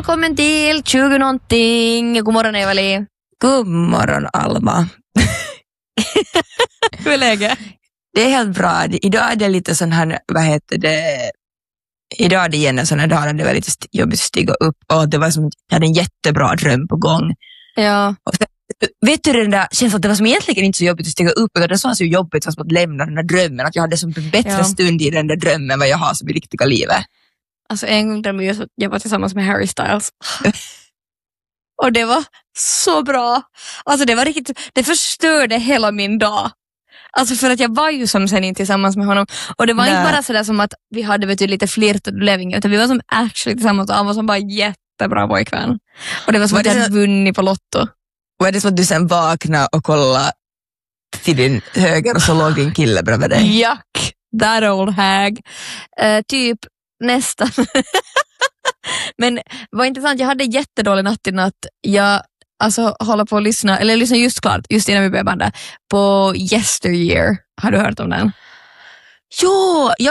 välkommen till 20 någonting. God morgon Eva-Li. God morgon Alma. Hur är läget? Det är helt bra. Idag är det lite sån här, idag är det igen en sån här dag när det var lite jobbigt att stiga upp och det var som jag hade en jättebra dröm på gång. Ja. Och sen, vet du den där känns att det var som egentligen inte så jobbigt att stiga upp utan det var så jobbigt som att lämna den där drömmen, att jag hade som en bättre stund i den där drömmen än vad jag har som i riktiga livet. Alltså en gång drömde jag att jag var tillsammans med Harry Styles. Och det var så bra. Alltså det var riktigt, det förstörde hela min dag. Alltså för att jag var ju som sen inte tillsammans med honom. Och det var inte bara sådär som att vi hade lite flirt och leving, utan vi var som actually tillsammans och han var som bara jättebra pojkvän. Och det var som att jag hade vunnit på Lotto. Var det som att du sen vaknade och kollade till din höger och så låg din kille bredvid dig? Jack, that old hag. Typ nästan. Men vad intressant, jag hade jättedålig natt i natt. Jag håller på att lyssna just innan vi började banda på Yesteryear. Har du hört om den? Jo, jag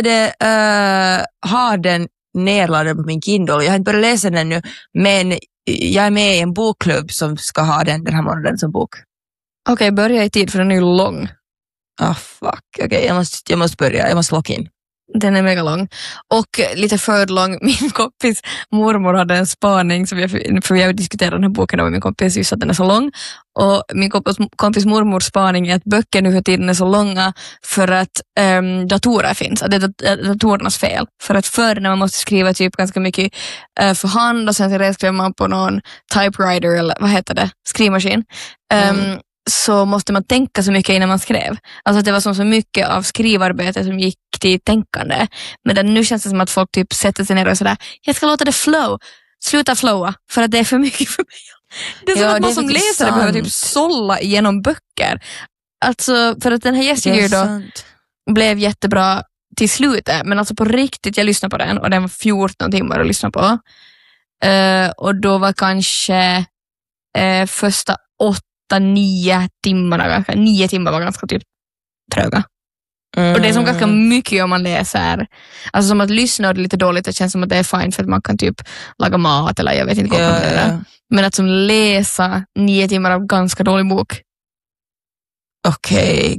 har den nedladdad på min Kindle. Jag har inte börjat läsa den ännu, men jag är med i en bokklubb som ska ha den här månaden som bok. Okej, börja i tid för den är ju lång. Okej, jag måste börja, jag måste locka in. Den är mega lång. Och lite för lång. Min kompis mormor hade en spaning som jag diskuterade den här boken med min kompis just att den är så lång. Och min kompis mormors spaning är att böcker nu för tiden är så långa för att datorer finns. Att det är datorernas fel. För att förr när man måste skriva typ ganska mycket för hand och sen skrev man på någon typewriter eller vad heter det? Skrivmaskin. Så måste man tänka så mycket innan man skrev. Alltså att det var så mycket av skrivarbete som gick till tänkande. Men nu känns det som att folk typ sätter sig ner och sådär, jag ska låta det flow. Sluta flowa, för att det är för mycket för mig. Det är som att man som läsare behöver typ sålla igenom böcker. Alltså för att den här Yesteryear då blev jättebra till slutet. Men alltså på riktigt, jag lyssnade på den och den var 14 timmar att lyssna på. Och då var kanske första 9 timmar var ganska typ tröga. Och det är som ganska mycket om man läser. Alltså som att lyssna och det är lite dåligt, det känns som att det är fine för att man kan typ laga mat eller jag vet inte vad man gör. Men att som läsa 9 timmar av ganska dålig bok. Okej.